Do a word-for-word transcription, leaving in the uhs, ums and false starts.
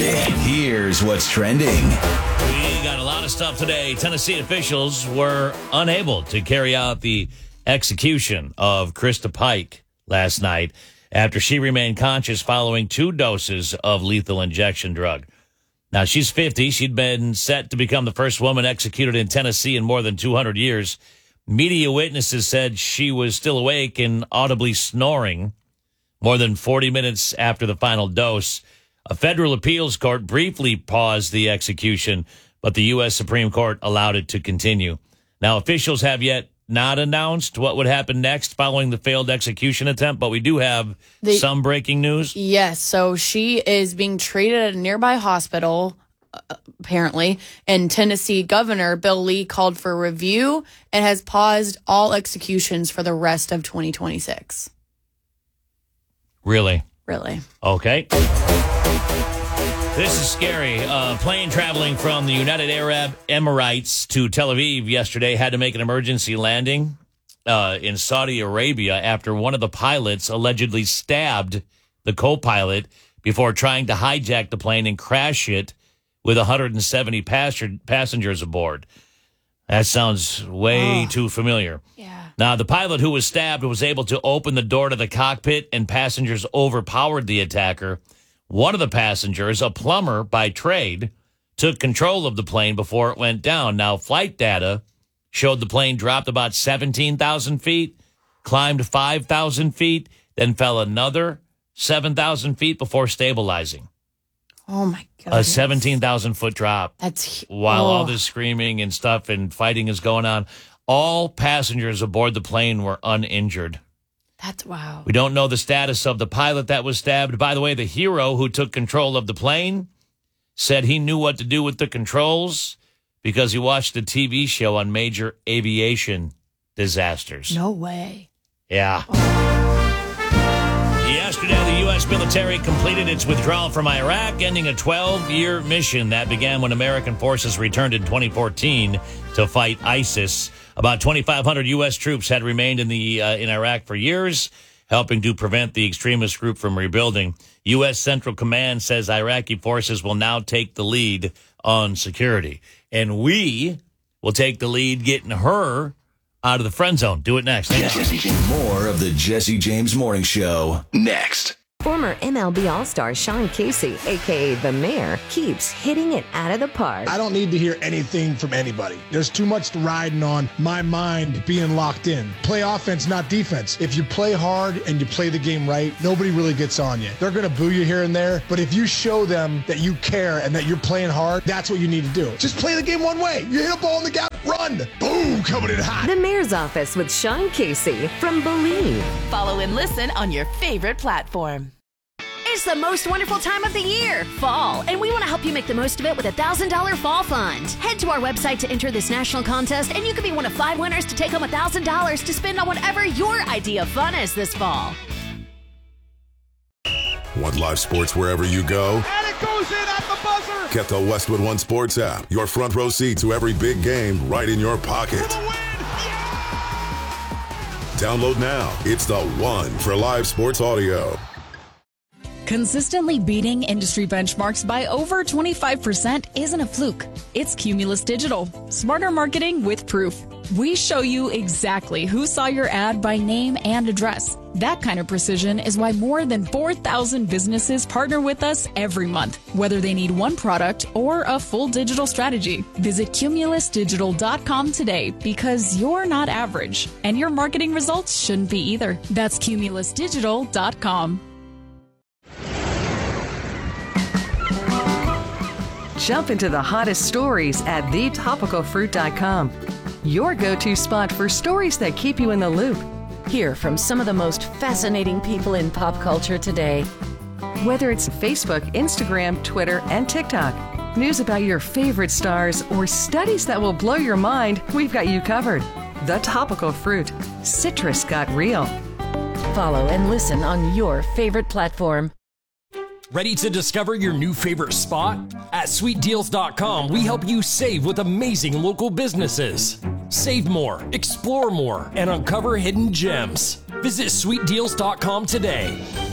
trending. Here's what's trending. We got a lot of stuff today. Tennessee officials were unable to carry out the execution of Krista Pike last night after she remained conscious following two doses of lethal injection drug. Now, she's fifty. She'd been set to become the first woman executed in Tennessee in more than two hundred years. Media witnesses said she was still awake and audibly snoring more than forty minutes after the final dose. A federal appeals court briefly paused the execution, but the U S Supreme Court allowed it to continue. Now, officials have yet not announced what would happen next following the failed execution attempt, but we do have the, some breaking news. Yes, so she is being treated at a nearby hospital, uh, apparently, and Tennessee Governor Bill Lee called for review and has paused all executions for the rest of twenty twenty-six. Really? Really. Okay. This is scary. A plane traveling from the United Arab Emirates to Tel Aviv yesterday had to make an emergency landing uh, in Saudi Arabia after one of the pilots allegedly stabbed the co-pilot before trying to hijack the plane and crash it with one hundred seventy pass- passengers aboard. That sounds way oh. too familiar. Yeah. Now, the pilot who was stabbed was able to open the door to the cockpit, and passengers overpowered the attacker. One of the passengers, a plumber by trade, took control of the plane before it went down. Now, flight data showed the plane dropped about seventeen thousand feet, climbed five thousand feet, then fell another seven thousand feet before stabilizing. Oh, my God. A seventeen thousand foot drop. That's While oh. all this screaming and stuff and fighting is going on, all passengers aboard the plane were uninjured. That's wow. We don't know the status of the pilot that was stabbed. By the way, the hero who took control of the plane said he knew what to do with the controls because he watched a T V show on major aviation disasters. No way. Yeah. Oh. Yesterday, the U S military completed its withdrawal from Iraq, ending a twelve-year mission that began when American forces returned in twenty fourteen to fight ISIS. About twenty-five hundred U S troops had remained in the uh, in Iraq for years, helping to prevent the extremist group from rebuilding. U S Central Command says Iraqi forces will now take the lead on security. And we will take the lead getting her out of the friend zone. Do it next. More of the Jesse James Morning Show next. Former M L B All-Star Sean Casey, a k a. The Mayor, keeps hitting it out of the park. I don't need to hear anything from anybody. There's too much riding on my mind being locked in. Play offense, not defense. If you play hard and you play the game right, nobody really gets on you. They're going to boo you here and there, but if you show them that you care and that you're playing hard, that's what you need to do. Just play the game one way. You hit a ball in the gap, run. Boom, coming in hot. The Mayor's Office with Sean Casey from Believe. Follow and listen on your favorite platform. It's the most wonderful time of the year, fall, and we want to help you make the most of it with a one thousand dollars Fall Fund. Head to our website to enter this national contest, and you could be one of five winners to take home one thousand dollars to spend on whatever your idea of fun is this fall. Want live sports wherever you go? And it goes in at the buzzer! Get the Westwood One Sports app. Your front row seat to every big game right in your pocket. For the win! Yeah! Download now. It's the one for live sports audio. Consistently beating industry benchmarks by over twenty-five percent isn't a fluke. It's Cumulus Digital. Smarter marketing with proof. We show you exactly who saw your ad by name and address. That kind of precision is why more than four thousand businesses partner with us every month, whether they need one product or a full digital strategy. Visit Cumulus Digital dot com today because you're not average, and your marketing results shouldn't be either. That's Cumulus Digital dot com. Jump into the hottest stories at the topical fruit dot com. Your go-to spot for stories that keep you in the loop. Hear from some of the most fascinating people in pop culture today. Whether it's Facebook, Instagram, Twitter, and TikTok, news about your favorite stars, or studies that will blow your mind, we've got you covered. The Topical Fruit. Citrus got real. Follow and listen on your favorite platform. Ready to discover your new favorite spot? At sweet deals dot com, we help you save with amazing local businesses. Save more, explore more, and uncover hidden gems. Visit sweet deals dot com today.